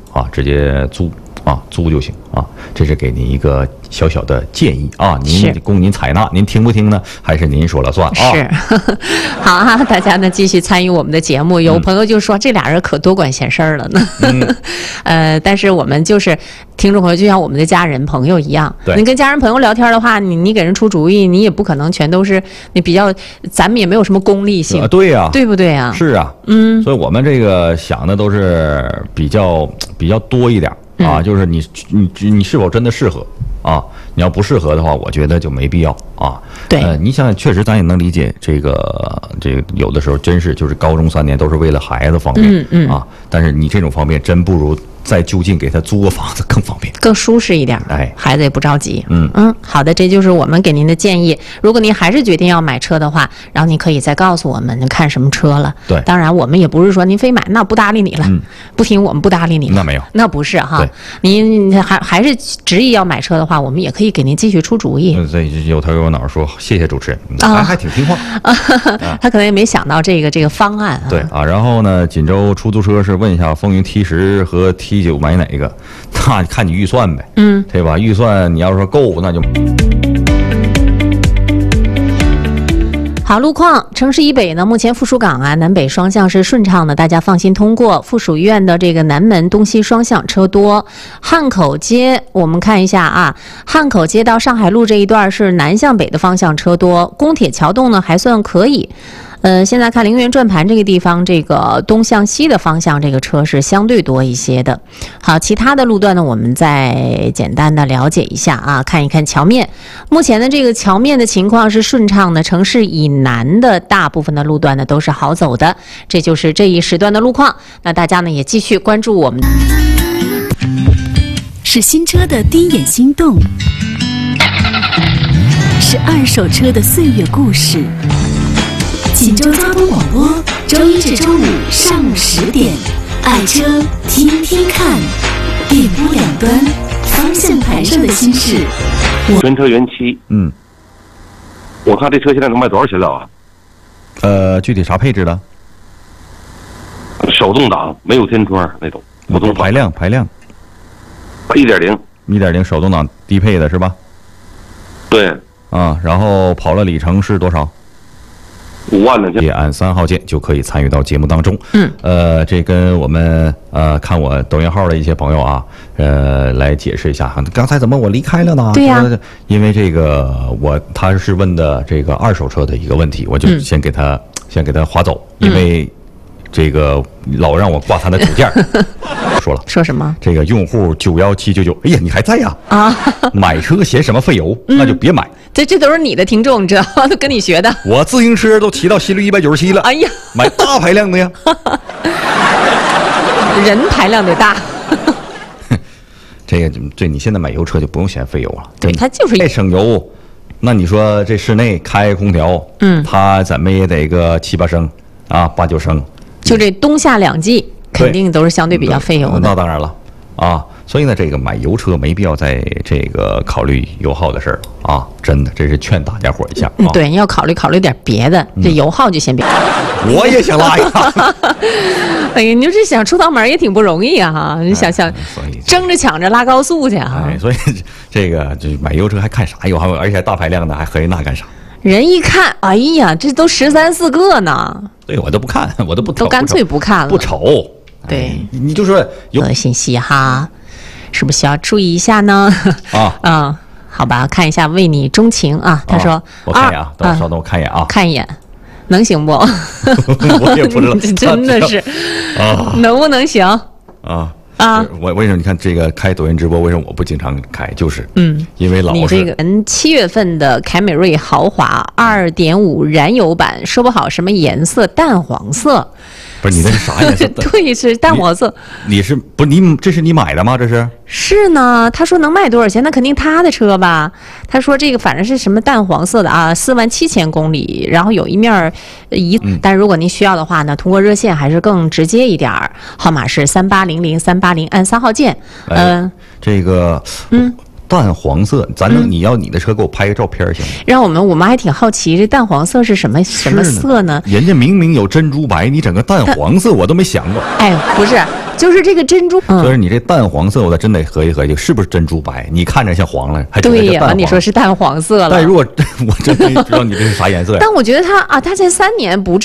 啊，直接租就行啊。这是给您一个小小的建议啊，您供您采纳，您听不听呢？还是您说了算啊？ 是，好啊，大家呢继续参与我们的节目。有朋友就说这俩人可多管闲事儿了呢，但是我们就是听众朋友，就像我们的家人朋友一样，你跟家人朋友聊天的话，你给人出主意，你也不可能全都是你比较，咱们也没有什么功利性， 对呀， 对不对啊？ 是啊，所以我们这个想的都是比较多一点。啊，就是你是否真的适合啊？你要不适合的话，我觉得就没必要啊。 对， 你想想，确实咱也能理解这个有的时候真是就是高中3年都是为了孩子方便，啊，但是你这种方便真不如在就近给他租个房子更方便， 更舒适一点。 哎， 孩子也不着急。 好的，这就是我们给您的建议。如果您还是决定要买车的话，然后您可以再告诉我们您看什么车了。 对， 当然我们也不是说您非买那不搭理你了，不听我们不搭理你了， 那没有， 那不是哈。您还是执意要买车的话，我们也可以给您继续出主意。 对，有头有脑说谢谢主持人，还挺听话。 他可能也没想到这个方案。 对啊，然后呢，锦州出租车是问一下风云 T10和 T9买哪个？那看你预算呗，对吧？预算你要说够，那就。 好，路况，城市以北呢，目前附属港啊南北双向是顺畅的，大家放心通过。附属医院的这个南门东西双向车多。汉口街，我们看一下啊，汉口街到上海路这一段是南向北的方向车多。工铁桥洞呢还算可以。现在看陵园转盘这个地方，这个东向西的方向，这个车是相对多一些的。好，其他的路段呢，我们再简单的了解一下啊，看一看桥面。目前的这个桥面的情况是顺畅的，城市以南的大部分的路段呢都是好走的。这就是这一时段的路况。那大家呢也继续关注我们。 是新车的第一眼心动，是二手车的岁月故事。锦州交通广播，周一至周五上午10点，爱车听听看，电波两端，方向盘上的心事。 全车原漆，我看这车现在能卖多少钱了啊？ 具体啥配置的？ 手动挡，没有天窗那种，普通排量 1.0 手动挡低配的是吧？ 对啊，然后跑了里程是多少 ？5万的， 也按3号键就可以参与到节目当中。这跟我们看我抖音号的一些朋友啊，来解释一下，刚才怎么我离开了呢？ 对呀， 因为这个他是问的这个二手车的一个问题，我就先给他划走，因为这个老让我挂他的组件。说什么？这个用户91799，哎呀，你还在呀？啊，买车嫌什么费油，那就别买。 这都是你的听众，你知道吗？都跟你学的。 我自行车都骑到心率197了。 哎呀， 买大排量的呀。 人排量得大。 这你现在买油车就不用嫌费油了。 对，它就是爱省油。那你说这室内开空调，它怎么也得个7、8升啊，8、9升。 就这冬夏两季。肯定都是相对比较费油的。 那当然了啊，所以呢，这个买油车没必要在这个考虑油耗的事儿啊，真的，这是劝大家伙一下。 对，要考虑点别的，这油耗就先别。 我也想拉一下。 哎呀，你这想出趟门也挺不容易啊哈！你想争着抢着拉高速去啊！ 所以这个就买油车还看啥油耗，而且还大排量的，还合计那干啥？ 人一看，哎呀，这都13、14个呢。 对，我都不看，我都不都干脆不看了， 不瞅。 对， 你就说有信息哈，是不是需要注意一下呢？好吧，看一下为你钟情啊。他说， 我看一眼啊，等我稍等，我看一眼啊， 看一眼，能行不？ 我也不知道， 真的是啊，能不能行啊？ 我为什么你看这个开抖音直播，为什么我不经常开？就是因为你这个7月份的凯美瑞豪华2.5燃油版，说不好什么颜色，淡黄色。 不是你那是啥颜色？ 对，是淡黄色。 你是不是这是你买的吗？这是呢。他说能卖多少钱？那肯定他的车吧。他说这个反正是什么淡黄色的啊，47000公里，然后有一面但如果您需要的话呢，通过热线还是更直接一点儿。号码是3800，按3号键。 这个淡黄色，你要你的车给我拍个照片行吗？ 让我们还挺好奇，这淡黄色是什么色呢？ 人家明明有珍珠白，你整个淡黄色，我都没想过。 哎，不是，就是这个珍珠， 就是你这淡黄色，我真得合计合计，是不是珍珠白？你看着像黄了，还对呀？你说是淡黄色了。 但如果我真没知道你这是啥颜色呀？ 但我觉得它在3年不